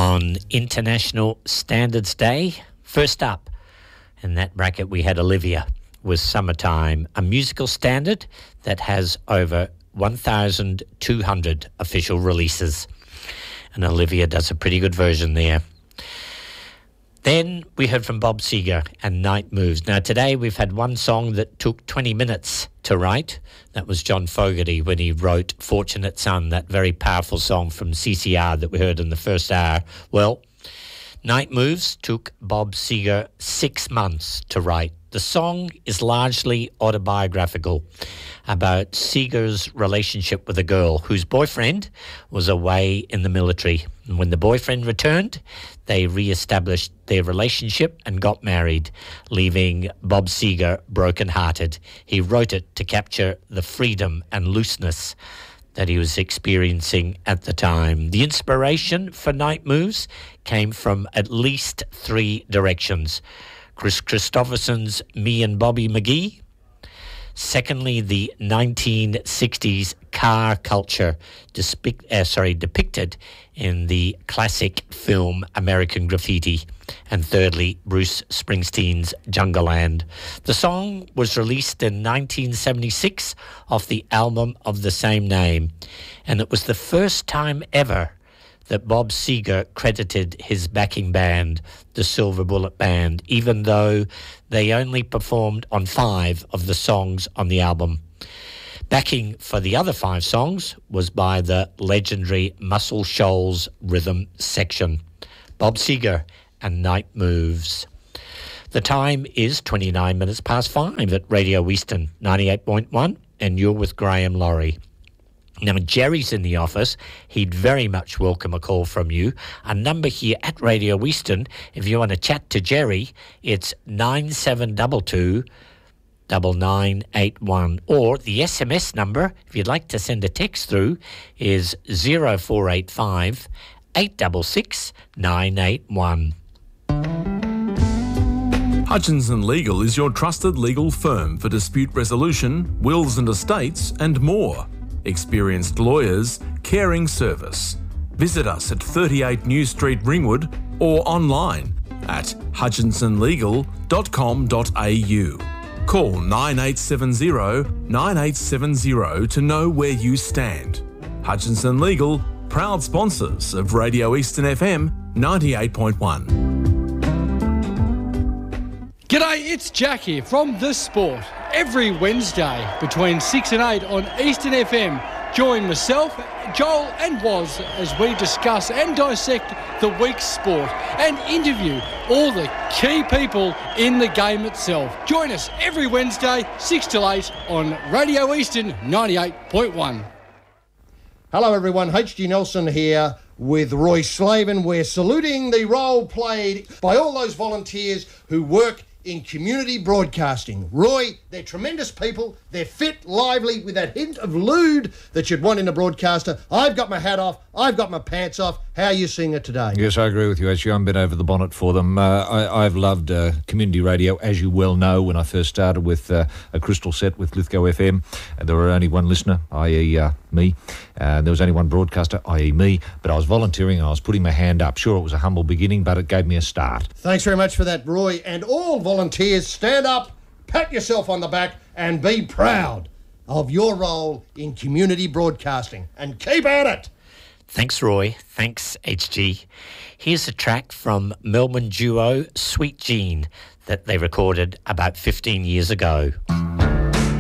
on International Standards Day. First up in that bracket we had Olivia with Summertime, a musical standard that has over 1,200 official releases. And Olivia does a pretty good version there. Then we heard from Bob Seger and Night Moves. Now today we've had one song that took 20 minutes to write. That was John Fogerty when he wrote Fortunate Son, that very powerful song from CCR that we heard in the first hour. Well, Night Moves took Bob Seger 6 months to write. The song is largely autobiographical about Seger's relationship with a girl whose boyfriend was away in the military. And when the boyfriend returned, they re-established their relationship and got married, leaving Bob Seger broken-hearted. He wrote it to capture the freedom and looseness that he was experiencing at the time. The inspiration for Night Moves came from at least 3 directions. Chris Christopherson's Me and Bobby McGee. Secondly, the 1960s car culture depicted in the classic film American Graffiti. And thirdly, Bruce Springsteen's Jungleland. The song was released in 1976 off the album of the same name. And it was the first time ever that Bob Seger credited his backing band, the Silver Bullet Band, even though they only performed on 5 of the songs on the album. Backing for the other 5 songs was by the legendary Muscle Shoals Rhythm Section. Bob Seger and Night Moves. The time is 29 minutes past 5 at Radio Eastern 98.1, and you're with Graham Laurie. Now, Jerry's in the office. He'd very much welcome a call from you. Our number here at Radio Eastern, if you want to chat to Jerry, it's 9722 9981. Or the SMS number, if you'd like to send a text through, is 0485 866 981. Hutchinson Legal is your trusted legal firm for dispute resolution, wills and estates, and more. Experienced lawyers, caring service. Visit us at 38 New Street, Ringwood, or online at hutchinsonlegal.com.au. Call 9870 9870 to know where you stand. Hutchinson Legal, proud sponsors of Radio Eastern FM 98.1. G'day, it's Jack here from The Sport. Every Wednesday between 6 and 8 on Eastern FM, join myself, Joel and Woz as we discuss and dissect the week's sport and interview all the key people in the game itself. Join us every Wednesday, 6 till 8 on Radio Eastern 98.1. Hello everyone, H.G. Nelson here with Roy Slavin. We're saluting the role played by all those volunteers who work in community broadcasting. Roy, they're tremendous people. They're fit, lively, with that hint of lewd that you'd want in a broadcaster. I've got my hat off. I've got my pants off. How are you seeing it today? Yes, I agree with you, actually. I'm been over the bonnet for them. I've loved community radio, as you well know, when I first started with a crystal set with Lithgow FM. There were only one listener, i.e. me. There was only one broadcaster, i.e. me. But I was volunteering and I was putting my hand up. Sure, it was a humble beginning, but it gave me a start. Thanks very much for that, Roy. And all volunteers, stand up, pat yourself on the back, and be proud of your role in community broadcasting. And keep at it! Thanks, Roy. Thanks, HG. Here's a track from Melbourne duo Sweet Jean that they recorded about 15 years ago.